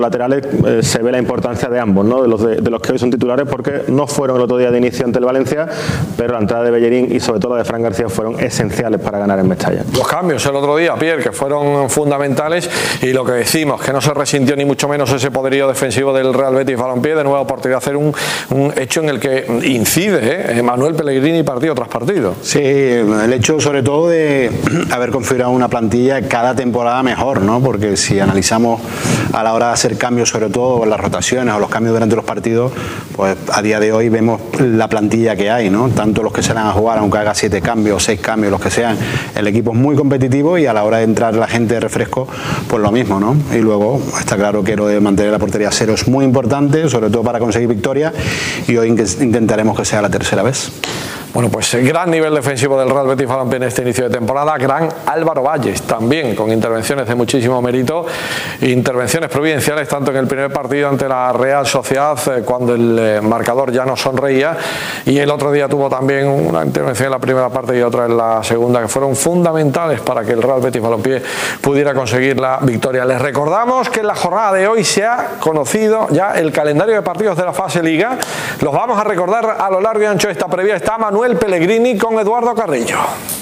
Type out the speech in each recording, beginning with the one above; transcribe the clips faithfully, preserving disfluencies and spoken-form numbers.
laterales eh, se ve la importancia de ambos, ¿no? de, los de, de los que hoy son titulares, porque no fueron el otro día de inicio ante el Valencia, pero la entrada de Bellerín y sobre todo la de Fran García fueron esenciales para ganar en Mestalla. Los cambios el otro día, Pierre, que fueron fundamentales, y lo que decimos, que no se resintió ni mucho menos ese poderío defensivo del Real Betis Balompié, de nueva oportunidad de hacer un, un hecho en el que incide ¿eh? Manuel Pellegrini partido tras partido. Sí, el hecho sobre todo de haber configurado una plantilla cada temporada mejor, ¿no? Porque si analizamos a la hora de hacer cambios, sobre todo las rotaciones o los cambios durante los partidos, pues a día de hoy vemos la plantilla que hay, ¿no? Tanto los que salen a jugar, aunque haga siete cambios, seis cambios, los que sean, el equipo es muy competitivo y a la hora de entrar la gente de refresco, pues lo mismo, ¿no? Y luego está claro que lo de mantener la portería a cero es muy importante, sobre todo para conseguir victoria, y hoy intentaremos que sea la tercera vez. Bueno, pues el gran nivel defensivo del Real Betis Balompié en este inicio de temporada, gran Álvaro Valles, también con intervenciones de muchísimo mérito, intervenciones providenciales tanto en el primer partido ante la Real Sociedad, eh, cuando el eh, marcador ya no sonreía, y el otro día tuvo también una intervención en la primera parte y otra en la segunda, que fueron fundamentales para que el Real Betis Balompié pudiera conseguir la victoria. Les recordamos que en la jornada de hoy se ha conocido ya el calendario de partidos de la fase Liga. Los vamos a recordar a lo largo y ancho de esta previa. Está Manuel Pellegrini con Eduardo Carrillo.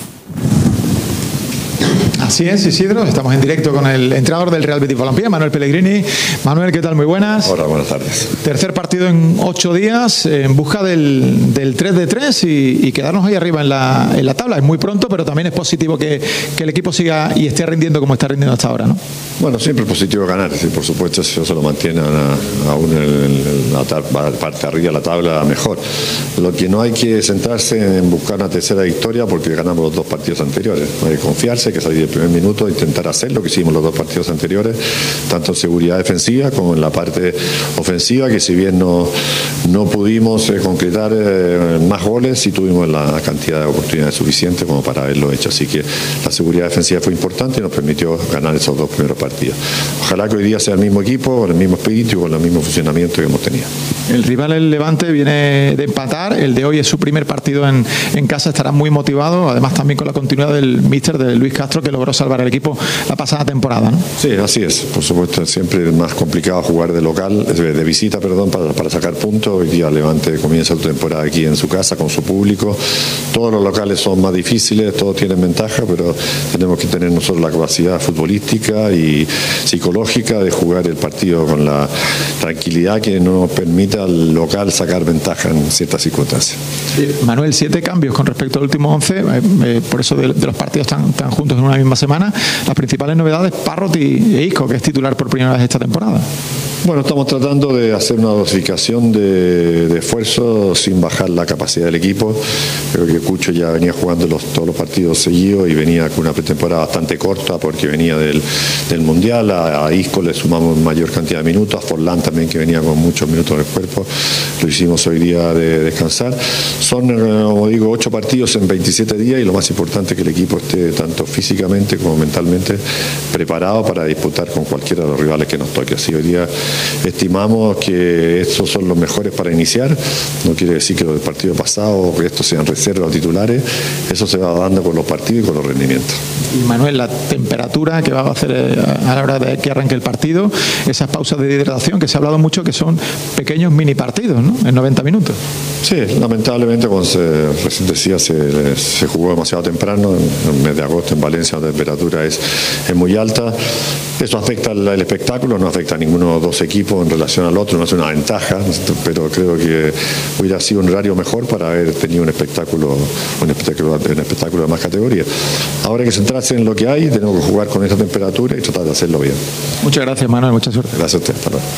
Así es, Isidro, estamos en directo con el entrenador del Real Betis Balompié, Manuel Pellegrini. Manuel, ¿qué tal? Muy buenas. Hola, buenas tardes. Tercer partido en ocho días, en busca del, del tres de tres y, y quedarnos ahí arriba en la, en la tabla. Es muy pronto, pero también es positivo que, que el equipo siga y esté rindiendo como está rindiendo hasta ahora, ¿no? Bueno, siempre es positivo ganar, sí, por supuesto, si eso se lo mantiene a, aún en la parte arriba de la tabla, mejor. Lo que no hay que centrarse en buscar una tercera victoria porque ganamos los dos partidos anteriores. Hay que confiarse, que salir del primer minuto, intentar hacer lo que hicimos los dos partidos anteriores, tanto en seguridad defensiva como en la parte ofensiva, que si bien no, no pudimos eh, concretar eh, más goles, sí tuvimos la cantidad de oportunidades suficientes como para haberlo hecho. Así que la seguridad defensiva fue importante y nos permitió ganar esos dos primeros partidos. Ojalá que hoy día sea el mismo equipo, con el mismo espíritu y con el mismo funcionamiento que hemos tenido. El rival, el Levante, viene de empatar. El de hoy es su primer partido en, en casa. Estará muy motivado, además también con la continuidad del míster, de Luis Castro, que logró salvar al equipo la pasada temporada, ¿no? Sí, así es. Por supuesto, siempre es más complicado jugar de local, de visita, perdón, para, para sacar puntos. Hoy día Levante comienza su temporada aquí en su casa con su público. Todos los locales son más difíciles, todos tienen ventaja, pero tenemos que tener nosotros la capacidad futbolística y psicológica de jugar el partido con la tranquilidad que nos permita al local sacar ventaja en ciertas circunstancias. Sí, Manuel, siete cambios con respecto al último once, eh, eh, por eso de, de los partidos tan, tan juntos en una misma semana. Las principales novedades, Parrot y e Isco, que es titular por primera vez esta temporada. Bueno, estamos tratando de hacer una dosificación de, de esfuerzo sin bajar la capacidad del equipo. Creo que Cucho ya venía jugando los, todos los partidos seguidos y venía con una pretemporada bastante corta porque venía del, del Mundial. A, a Isco le sumamos mayor cantidad de minutos, a Forlán también, que venía con muchos minutos en el cuerpo. Lo hicimos hoy día de descansar. Son, como digo, ocho partidos en veintisiete días y lo más importante es que el equipo esté tanto físicamente como mentalmente preparado para disputar con cualquiera de los rivales que nos toque. Así hoy día estimamos que estos son los mejores para iniciar. No quiere decir que los del partido pasado, que estos sean reservas o titulares. Eso se va dando con los partidos y con los rendimientos. Y Manuel, la temperatura que va a hacer a la hora de que arranque el partido, esas pausas de hidratación que se ha hablado mucho, que son pequeños mini partidos, ¿no? En noventa minutos. Sí, lamentablemente, como se, recién decía, se, se jugó demasiado temprano. En el mes de agosto en Valencia la temperatura es, es muy alta. Eso afecta al, al espectáculo, no afecta a ninguno de los dos equipos en relación al otro, no es una ventaja, pero creo que hubiera sido un horario mejor para haber tenido un espectáculo, un espectáculo, un espectáculo de más categoría. Ahora hay que centrarse en lo que hay, tenemos que jugar con esa temperatura y tratar de hacerlo bien. Muchas gracias, Manuel, mucha suerte. Gracias a usted. Hasta luego.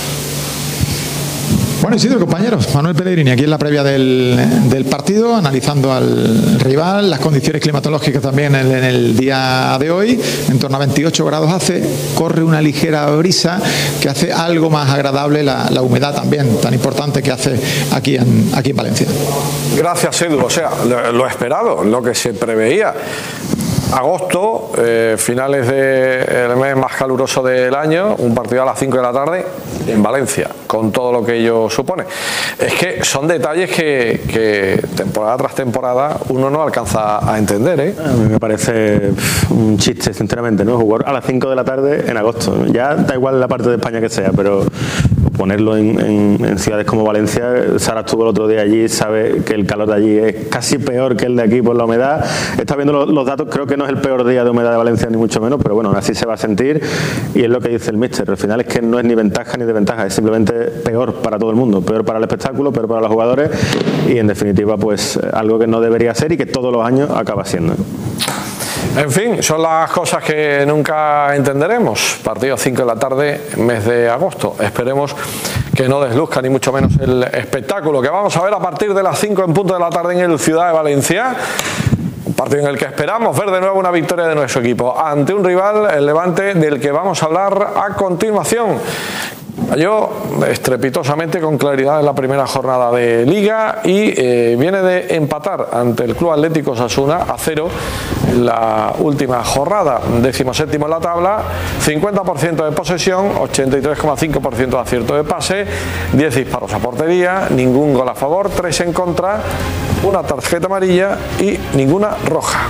Bueno, Isidro, compañeros, Manuel Pellegrini aquí en la previa del, del partido, analizando al rival, las condiciones climatológicas también en, en el día de hoy, en torno a veintiocho grados hace, corre una ligera brisa que hace algo más agradable la, la humedad también, tan importante que hace aquí en, aquí en Valencia. Gracias, Edu, o sea, lo, lo esperado, lo que se preveía. agosto, eh, finales del mes más caluroso del año, un partido a las cinco de la tarde en Valencia, con todo lo que ello supone. Es que son detalles que, que temporada tras temporada uno no alcanza a entender, ¿eh? A mí me parece un chiste, sinceramente, ¿no? Jugar a las cinco de la tarde en agosto. Ya da igual la parte de España que sea, pero ponerlo en, en, en ciudades como Valencia, Sara estuvo el otro día allí, sabe que el calor de allí es casi peor que el de aquí por la humedad. Está viendo los, los datos, creo que no es el peor día de humedad de Valencia, ni mucho menos, pero bueno, así se va a sentir y es lo que dice el míster. Al final es que no es ni ventaja ni desventaja, es simplemente peor para todo el mundo, peor para el espectáculo, peor para los jugadores y en definitiva pues algo que no debería ser y que todos los años acaba siendo. En fin, son las cosas que nunca entenderemos. Partido cinco de la tarde, mes de agosto. Esperemos que no desluzca ni mucho menos el espectáculo que vamos a ver a partir de las cinco en punto de la tarde en el Ciudad de Valencia. Un partido en el que esperamos ver de nuevo una victoria de nuestro equipo ante un rival, el Levante, del que vamos a hablar a continuación. Cayó estrepitosamente con claridad en la primera jornada de Liga y eh, viene de empatar ante el Club Atlético Osasuna a cero en la última jornada, decimoséptimo en la tabla, cincuenta por ciento de posesión, ochenta y tres coma cinco por ciento de acierto de pase, diez disparos a portería, ningún gol a favor, tres en contra, una tarjeta amarilla y ninguna roja.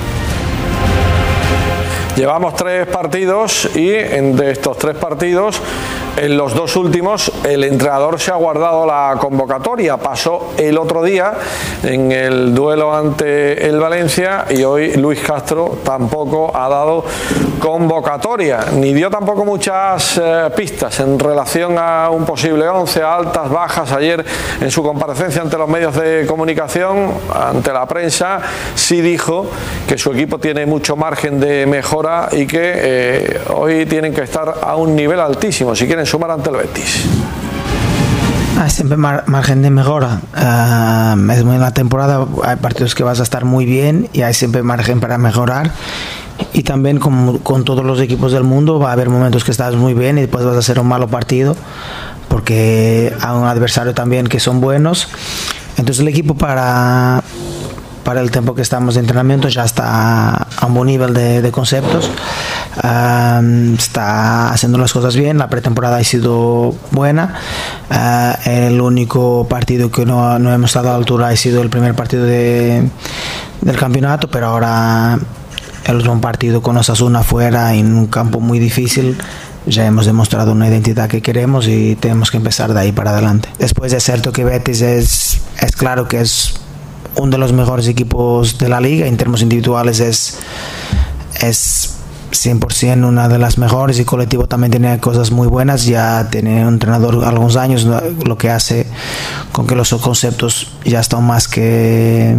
Llevamos tres partidos y de estos tres partidos, en los dos últimos, el entrenador se ha guardado la convocatoria. Pasó el otro día en el duelo ante el Valencia y hoy Luis Castro tampoco ha dado convocatoria, ni dio tampoco muchas eh, pistas en relación a un posible once, altas, bajas. Ayer en su comparecencia ante los medios de comunicación, ante la prensa, sí dijo que su equipo tiene mucho margen de mejora y que eh, hoy tienen que estar a un nivel altísimo si quieren sumar ante el Betis. Hay siempre mar margen de mejora. Uh, es muy en la temporada, hay partidos que vas a estar muy bien y hay siempre margen para mejorar. Y también con, con todos los equipos del mundo va a haber momentos que estás muy bien y después vas a hacer un malo partido porque hay un adversario también que son buenos. Entonces el equipo para... para el tiempo que estamos de entrenamiento ya está a un buen nivel de, de conceptos, um, está haciendo las cosas bien, la pretemporada ha sido buena, uh, el único partido que no, no hemos estado a la altura ha sido el primer partido de, del campeonato, pero ahora el último partido con Osasuna fuera en un campo muy difícil. Ya hemos demostrado una identidad que queremos y tenemos que empezar de ahí para adelante. Después es cierto que Betis es, es claro que es uno de los mejores equipos de la liga, en términos individuales es, es cien por ciento una de las mejores y colectivo también tiene cosas muy buenas, ya tiene un entrenador algunos años, lo que hace con que los conceptos ya están más que,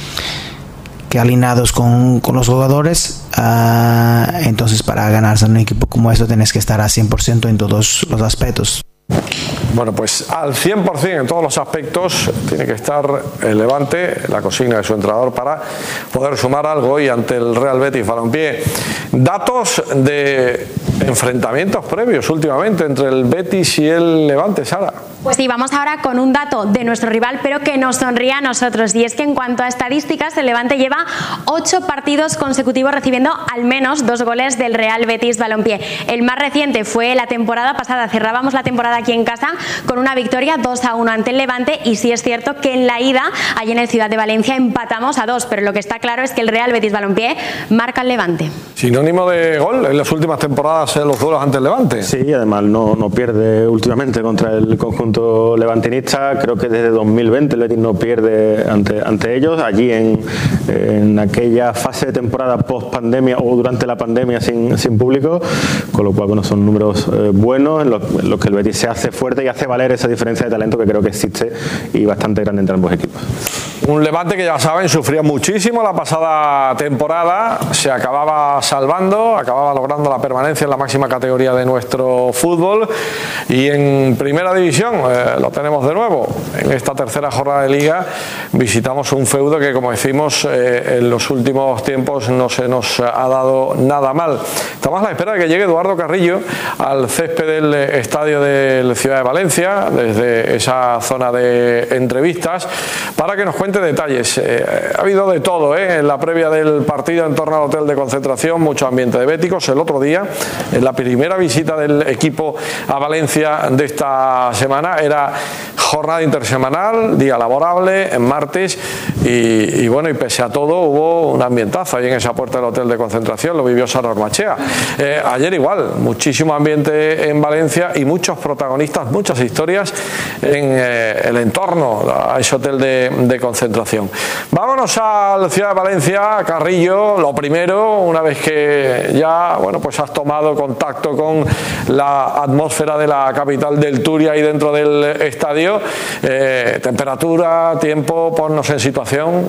que alineados con, con los jugadores. Uh, entonces para ganarse en un equipo como este tienes que estar a cien por ciento en todos los aspectos. Bueno, pues al cien por ciento en todos los aspectos tiene que estar el Levante, la consigna de su entrenador, para poder sumar algo y ante el Real Betis Balompié. Datos de enfrentamientos previos últimamente entre el Betis y el Levante, Sara. Pues sí, vamos ahora con un dato de nuestro rival, pero que nos sonríe a nosotros. Y es que en cuanto a estadísticas, el Levante lleva ocho partidos consecutivos recibiendo al menos dos goles del Real Betis Balompié. El más reciente fue la temporada pasada. Cerrábamos la temporada aquí en casa con una victoria dos a uno ante el Levante. Y sí es cierto que en la ida, allí en el Ciudad de Valencia, empatamos a dos. Pero lo que está claro es que el Real Betis Balompié marca el Levante. Sinónimo de gol en las últimas temporadas en los duelos ante el Levante. Sí, además no, no pierde últimamente contra el conjunto levantinista. Creo que desde dos mil veinte el Betis no pierde ante, ante ellos. Allí en, en aquella fase de temporada post pandemia o durante la pandemia sin, sin público, con lo cual bueno, son números eh, buenos en los en lo que el Betis se hace fuerte y hace valer esa diferencia de talento que creo que existe y bastante grande entre ambos equipos. Un Levante que ya saben sufría muchísimo la pasada temporada, se acababa salvando, acababa logrando la permanencia en la máxima categoría de nuestro fútbol y en primera división eh, lo tenemos de nuevo. En esta tercera jornada de liga visitamos un feudo que, como decimos, eh, en los últimos tiempos no se nos ha dado nada mal. Estamos a la espera de que llegue Eduardo Carrillo al césped del estadio de la Ciudad de Valencia, desde esa zona de entrevistas, para que nos cuente rápidamente detalles. Eh, ha habido de todo ¿eh? en la previa del partido en torno al hotel de concentración, mucho ambiente de béticos. El otro día, en la primera visita del equipo a Valencia de esta semana, era jornada intersemanal, día laborable, en martes, y, y bueno, y pese a todo hubo un ambientazo ahí en esa puerta del hotel de concentración, lo vivió Sara Ormachea. Eh, ayer igual, muchísimo ambiente en Valencia y muchos protagonistas, muchas historias en eh, el entorno a ese hotel de, de concentración. Vámonos a la ciudad de Valencia, Carrillo. Lo primero, una vez que ya bueno, pues has tomado contacto con la atmósfera de la capital del Turia y dentro del estadio, eh, temperatura, tiempo, ponnos en situación.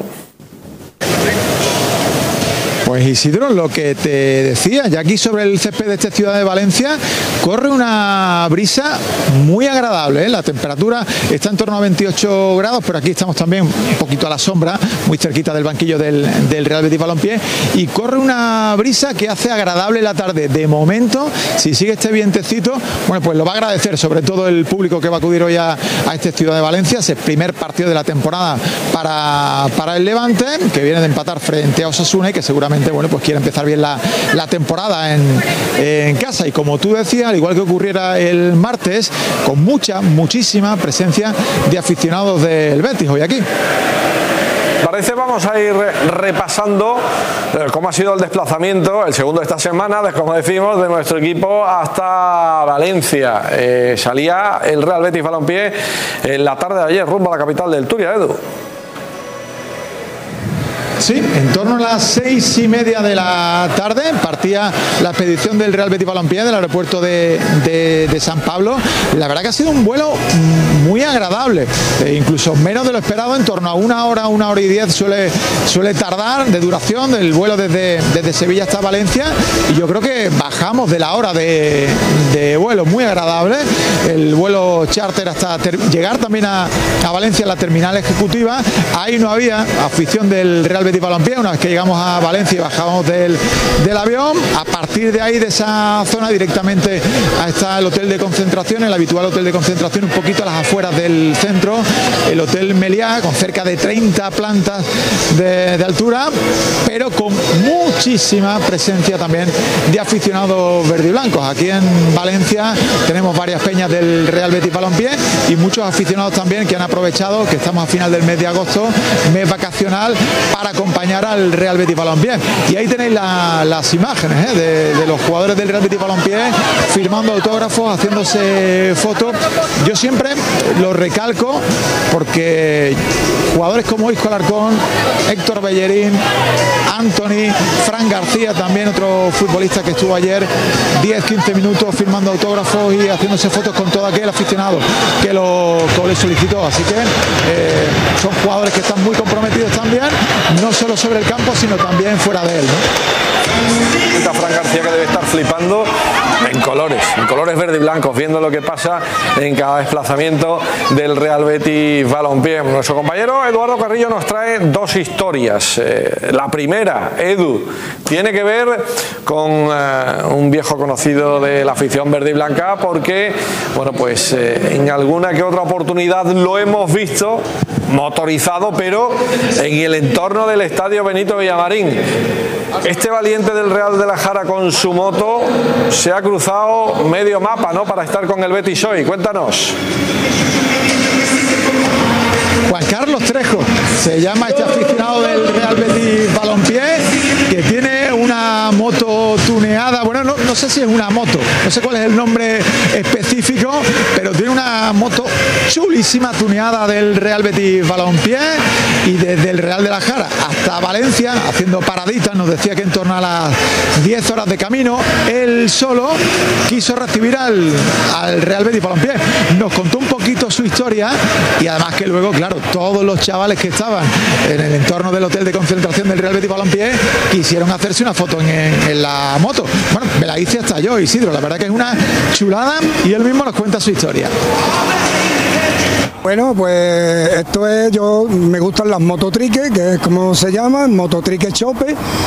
Pues Isidro, lo que te decía, ya aquí sobre el césped de esta ciudad de Valencia corre una brisa muy agradable, ¿eh? La temperatura está en torno a veintiocho grados, pero aquí estamos también un poquito a la sombra, muy cerquita del banquillo del, del Real Betis Balompié, y corre una brisa que hace agradable la tarde. De momento, si sigue este vientecito, bueno, pues lo va a agradecer sobre todo el público que va a acudir hoy a, a esta ciudad de Valencia. Es el primer partido de la temporada para, para el Levante, que viene de empatar frente a Osasuna y que seguramente bueno, pues quiere empezar bien la, la temporada en, en casa. Y como tú decías, al igual que ocurriera el martes, con mucha, muchísima presencia de aficionados del Betis hoy aquí. Parece vamos a ir repasando cómo ha sido el desplazamiento, el segundo de esta semana, como decimos, de nuestro equipo hasta Valencia. Eh, salía el Real Betis Balompié en la tarde de ayer rumbo a la capital del Turia, Edu. Sí, en torno a las seis y media de la tarde partía la expedición del Real Betis Balompié del aeropuerto de, de, de San Pablo. La verdad que ha sido un vuelo muy agradable, e incluso menos de lo esperado, en torno a una hora, una hora y diez suele, suele tardar de duración el vuelo desde, desde Sevilla hasta Valencia, y yo creo que bajamos de la hora de, de vuelo, muy agradable. El vuelo charter hasta ter, llegar también a, a Valencia, a la terminal ejecutiva. Ahí no había afición del Real Betis Balompié. Una vez que llegamos a Valencia y bajamos del, del avión, a partir de ahí, de esa zona, directamente hasta el hotel de concentración, el habitual hotel de concentración, un poquito a las afueras del centro, el Hotel Meliá, con cerca de treinta plantas de, de altura, pero con muchísima presencia también de aficionados verde y blancos. Aquí en Valencia tenemos varias peñas del Real Betis Balompié y muchos aficionados también que han aprovechado que estamos a final del mes de agosto, mes vacacional, para acompañar al Real Betis Balompié. Y ahí tenéis la, las imágenes ¿eh? de, de los jugadores del Real Betis Balompié firmando autógrafos, haciéndose fotos. Yo siempre lo recalco porque jugadores como Isco Alarcón, Héctor Bellerín, Anthony, Fran García, también otro futbolista que estuvo ayer diez a quince minutos firmando autógrafos y haciéndose fotos con todo aquel aficionado que lo, que le solicitó. Así que eh, son jugadores que están muy comprometidos también, no solo sobre el campo, sino también fuera de él, ¿no? Está Fran García, que debe estar flipando en colores, en colores verde y blancos, viendo lo que pasa en cada desplazamiento del Real Betis Balompié. Nuestro compañero Eduardo Carrillo nos trae dos historias. Eh, la primera, Edu, tiene que ver con eh, un viejo conocido de la afición verde y blanca, porque, bueno, pues eh, en alguna que otra oportunidad lo hemos visto motorizado, pero en el entorno del estadio Benito Villamarín. Este valiente del Real de la Jara con su moto se ha cruzado medio mapa, ¿no?, para estar con el Betis hoy. Cuéntanos. Juan Carlos Trejo se llama este aficionado del Real Betis Balompié, que tiene una moto tuneada. Bueno, no, no sé si es una moto, no sé cuál es el nombre específico, pero tiene una moto chulísima tuneada del Real Betis Balompié, y desde el Real de la Jara hasta Valencia, haciendo paraditas, nos decía que en torno a las diez horas de camino, él solo quiso recibir al, al Real Betis Balompié. Nos contó un poquito su historia, y además que luego, claro, todos los chavales que estaban en el entorno del hotel de concentración del Real Betis Balompié quisieron hacerse una foto en, en la moto. Bueno, me la hice hasta yo, Isidro, la verdad que es una chulada, y él mismo nos cuenta su historia. Bueno, pues esto es, yo me gustan las mototriques, que es como se llama, mototrique chope.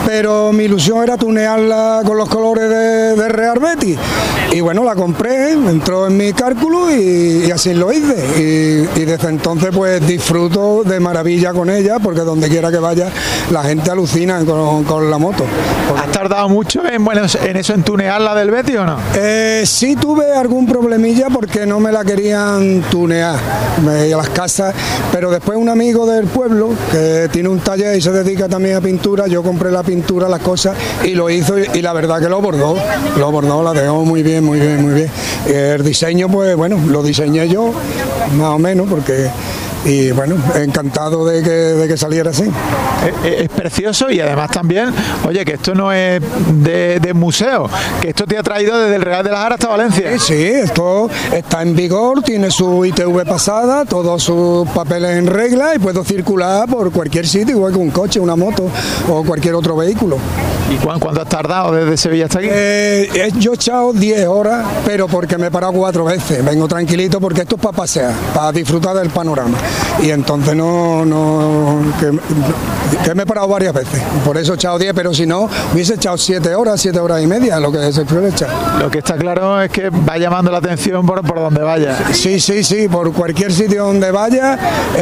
pero mi ilusión era tunearla con los colores de, de Real Betis. Y bueno, la compré, entró en mi cálculo y, y así lo hice. Y, y desde entonces pues disfruto de maravilla con ella, porque donde quiera que vaya la gente alucina con, con la moto. Porque... ¿Has tardado mucho en, bueno, en eso, en tunearla del Betis o no? Eh, sí tuve algún problemilla porque no me la querían tunear me, a las casas, pero después un amigo del pueblo que tiene un taller y se dedica también a pintura, yo compré la pintura, las cosas y lo hizo y, y la verdad que lo bordó, lo bordó, la dejó muy bien, muy bien, muy bien. El diseño pues bueno, lo diseñé yo más o menos porque... Y bueno, encantado de que, de que saliera así. Es, es precioso y además también, oye, que esto no es de, de museo, que esto te ha traído desde el Real de la Jara hasta Valencia. Sí, sí, esto está en vigor, tiene su I T V pasada, todos sus papeles en regla y puedo circular por cualquier sitio, igual que un coche, una moto o cualquier otro vehículo. ¿Y cuánto, cuánto has tardado desde Sevilla hasta aquí? Eh, yo he echado diez horas, pero porque me he parado cuatro veces. Vengo tranquilito porque esto es para pasear, para disfrutar del panorama. Y entonces no, no que, que me he parado varias veces. Por eso he echado diez, pero si no, hubiese echado siete horas, siete horas y media, lo que se suele echar. Lo que está claro es que va llamando la atención por, por donde vaya. Sí, sí, sí, por cualquier sitio donde vaya,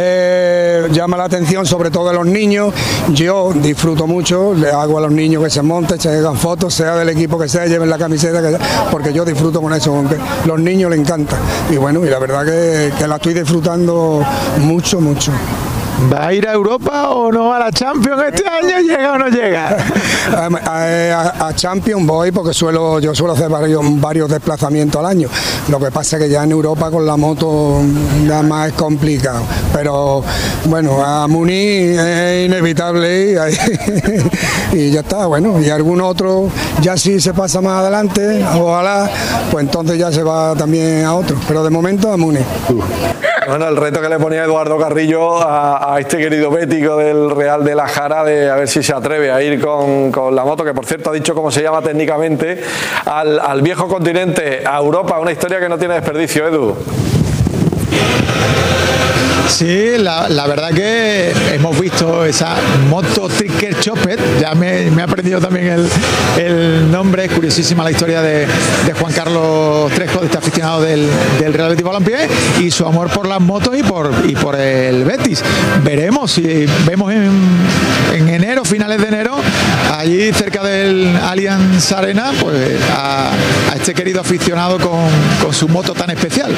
eh, llama la atención, sobre todo a los niños. Yo disfruto mucho, le hago a los niños que se monten, se hagan fotos, sea del equipo que sea, lleven la camiseta, que sea, porque yo disfruto con eso, aunque a los niños les encanta. Y bueno, y la verdad que, que la estoy disfrutando mucho, mucho. ¿Va a ir a Europa o no a la Champions este año? ¿Llega o no llega? A, a, a Champions voy porque suelo, yo suelo hacer varios, varios desplazamientos al año. Lo que pasa es que ya en Europa con la moto ya más es complicado. Pero bueno, a Múnich es inevitable ir ahí. Y ya está, bueno. Y algún otro ya si se pasa más adelante, ojalá, pues entonces ya se va también a otro. Pero de momento a Múnich. Bueno, el reto que le ponía Eduardo Carrillo a, a este querido bético del Real de la Jara, de a ver si se atreve a ir con, con la moto, que por cierto ha dicho cómo se llama técnicamente, al, al viejo continente, a Europa, una historia que no tiene desperdicio, Edu. Sí, la, la verdad que hemos visto esa moto Tricker Choppet, ya me, me he aprendido también el, el nombre, es curiosísima la historia de, de Juan Carlos Trejo, de este aficionado del, del Real Betis Balompié, y su amor por las motos y por, y por el Betis. Veremos si vemos en, en enero, finales de enero, allí cerca del Allianz Arena, pues a, a este querido aficionado con, con su moto tan especial.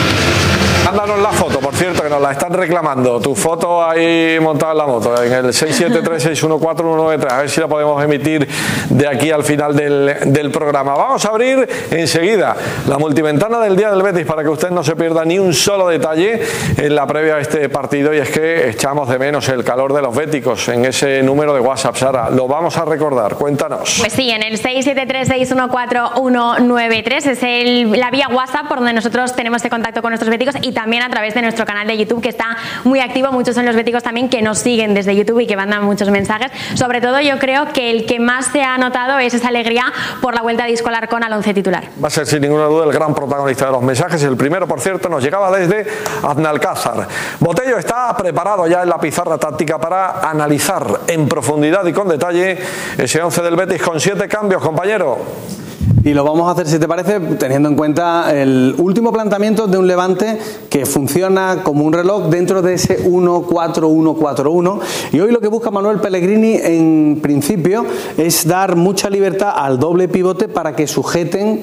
Mándanos la foto, por cierto, que nos la están reclamando. Tu foto ahí montada en la moto, en el seis siete tres, seis uno cuatro, uno nueve tres. A ver si la podemos emitir de aquí al final del, del programa. Vamos a abrir enseguida la multiventana del Día del Betis para que usted no se pierda ni un solo detalle en la previa a este partido. Y es que echamos de menos el calor de los béticos en ese número de WhatsApp. Sara, lo vamos a recordar. Cuéntanos. Pues sí, en el seis siete tres, seis uno cuatro, uno nueve tres es el, la vía WhatsApp por donde nosotros tenemos este contacto con nuestros béticos, y también a través de nuestro canal de YouTube, que está muy activo. Muchos son los béticos también que nos siguen desde YouTube y que mandan muchos mensajes. Sobre todo yo creo que el que más se ha notado es esa alegría por la vuelta de Isco Alarcón al once titular. Va a ser sin ninguna duda el gran protagonista de los mensajes. El primero, por cierto, nos llegaba desde Aznalcázar. Botello está preparado ya en la pizarra táctica para analizar en profundidad y con detalle ese once del Betis con siete cambios, compañero. Y lo vamos a hacer, si te parece, teniendo en cuenta el último planteamiento de un Levante que funciona como un reloj dentro de ese uno cuatro uno cuatro uno. Y hoy lo que busca Manuel Pellegrini, en principio, es dar mucha libertad al doble pivote para que sujeten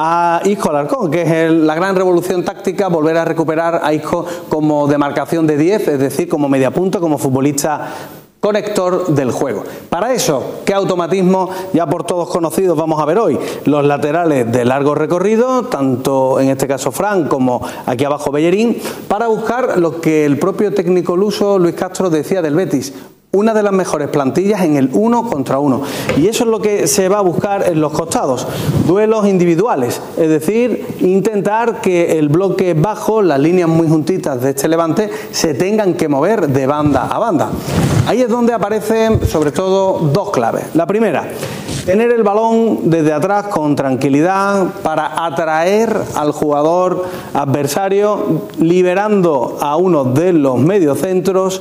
a Isco Alarcón, que es el, la gran revolución táctica, volver a recuperar a Isco como demarcación de diez, es decir, como mediapunta, como futbolista conector del juego. Para eso, ¿qué automatismo ya por todos conocidos vamos a ver hoy? Los laterales de largo recorrido, tanto en este caso Fran como aquí abajo Bellerín, para buscar lo que el propio técnico luso Luis Castro decía del Betis: una de las mejores plantillas en el uno contra uno. Y eso es lo que se va a buscar en los costados. Duelos individuales, es decir, intentar que el bloque bajo, las líneas muy juntitas de este Levante, se tengan que mover de banda a banda. Ahí es donde aparecen sobre todo dos claves. La primera, tener el balón desde atrás con tranquilidad para atraer al jugador adversario, liberando a uno de los mediocentros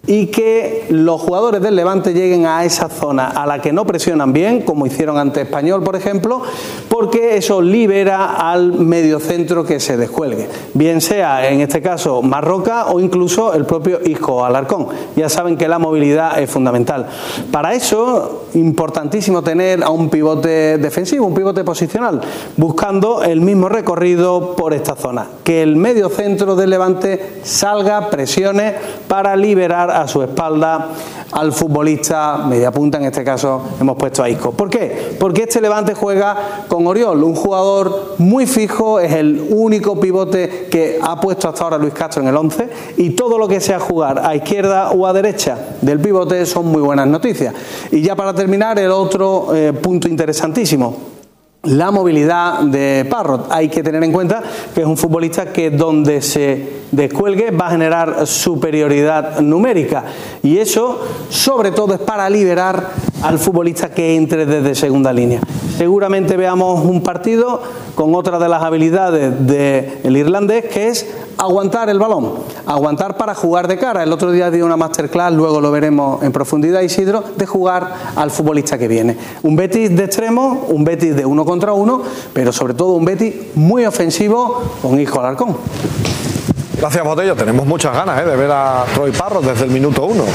y que los jugadores del Levante lleguen a esa zona a la que no presionan bien, como hicieron ante Español, por ejemplo, porque eso libera al mediocentro que se descuelgue, bien sea en este caso Marroca o incluso el propio Isco Alarcón. Ya saben que la movilidad es fundamental. Para eso, importantísimo tener a un pivote defensivo, un pivote posicional, buscando el mismo recorrido por esta zona, que el mediocentro del Levante salga, presione para liberar a su espalda al futbolista media punta, en este caso hemos puesto a Isco. ¿Por qué? Porque este Levante juega con Oriol, un jugador muy fijo, es el único pivote que ha puesto hasta ahora Luis Castro en el once, y todo lo que sea jugar a izquierda o a derecha del pivote son muy buenas noticias. Y ya para terminar, el otro eh, punto interesantísimo: la movilidad de Parrot. Hay que tener en cuenta que es un futbolista que donde se descuelgue va a generar superioridad numérica, y eso sobre todo es para liberar al futbolista que entre desde segunda línea. Seguramente veamos un partido con otra de las habilidades del irlandés, que es aguantar el balón, aguantar para jugar de cara. El otro día dio una masterclass, luego lo veremos en profundidad, Isidro, de jugar al futbolista que viene. Un Betis de extremo, un Betis de uno contra uno, pero sobre todo un Betis muy ofensivo con Isco Alarcón. Gracias, Botello. Tenemos muchas ganas ¿eh? de ver a Troy Parrott desde el minuto uno.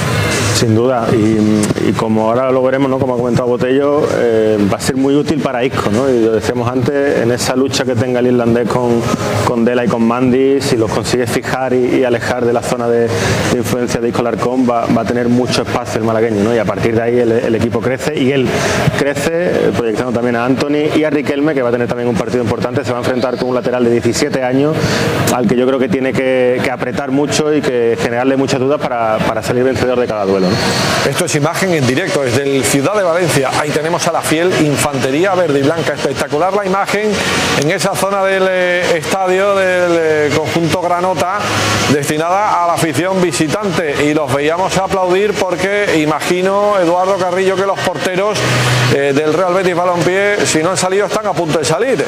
Sin duda, y, y como ahora lo veremos, ¿no? Como ha comentado Botello, eh, va a ser muy útil para Isco, ¿no? Y lo decíamos antes, en esa lucha que tenga el irlandés con, con Dela y con Mandy, si los consigue fijar y, y alejar de la zona de, de influencia de Isco Alarcón, va, va a tener mucho espacio el malagueño, ¿no? Y a partir de ahí el, el equipo crece, y él crece proyectando también a Anthony y a Riquelme, que va a tener también un partido importante. Se va a enfrentar con un lateral de diecisiete años, al que yo creo que tiene que, que apretar mucho y que generarle muchas dudas para, para salir vencedor de cada duelo. Esto es imagen en directo desde el Ciudad de Valencia. Ahí tenemos a la fiel infantería verde y blanca. Espectacular la imagen en esa zona del eh, estadio del eh, conjunto Granota, destinada a la afición visitante, y los veíamos aplaudir porque imagino, Eduardo Carrillo, que los porteros eh, del Real Betis Balompié, si no han salido, están a punto de salir.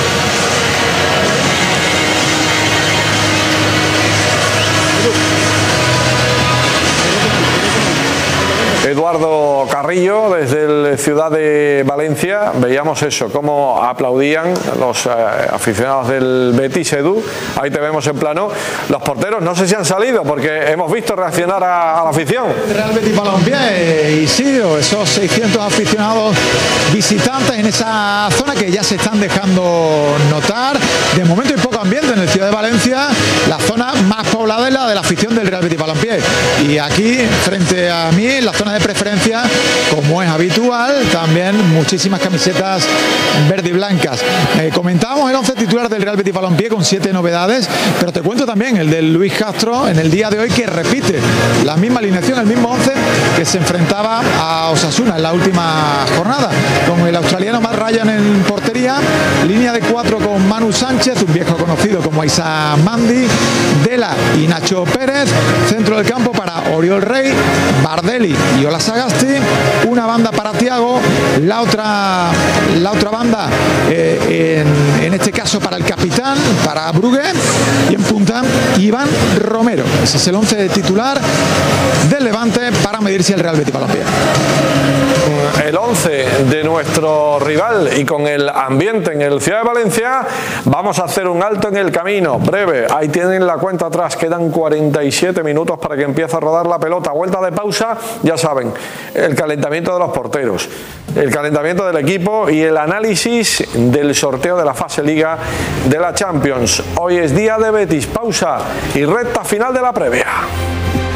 Eduardo Carrillo, desde el Ciudad de Valencia, veíamos eso, cómo aplaudían los eh, aficionados del Betis. Edu, ahí te vemos en plano. Los porteros no sé si han salido, porque hemos visto reaccionar a, a la afición. Real Betis Balompié, y sí, esos seiscientos aficionados visitantes en esa zona que ya se están dejando notar. De momento hay poco ambiente en el Ciudad de Valencia, la zona más poblada es la de la afición del Real Betis Balompié. Y aquí, frente a mí, en la zona de preferencia, como es habitual, también muchísimas camisetas verde y blancas. Eh, comentábamos el once titular del Real Betis Balompié con siete novedades, pero te cuento también el de Luis Castro en el día de hoy, que repite la misma alineación, el mismo once que se enfrentaba a Osasuna en la última jornada, con el australiano Matt Ryan en portería, línea de cuatro con Manu Sánchez, un viejo conocido como Isa Mandi, Dela y Nacho Pérez, centro del campo para Oriol Rey, Bardelli y Ola Sagasti, una banda para Thiago, la otra la otra banda eh, en, en este caso para el capitán, para Brugge, y en punta Iván Romero. Ese es el once titular del Levante para medirse el Real Betis Balompié. El once de nuestro rival, y con el ambiente en el Ciudad de Valencia, vamos a hacer un alto en el camino breve. Ahí tienen la cuenta atrás, quedan cuarenta y siete minutos para que empiece a rodar la pelota. Vuelta de pausa, ya saben, el calentamiento de los porteros, el calentamiento del equipo y el análisis del sorteo de la fase Liga de la Champions. Hoy es día de Betis, pausa y recta final de la previa.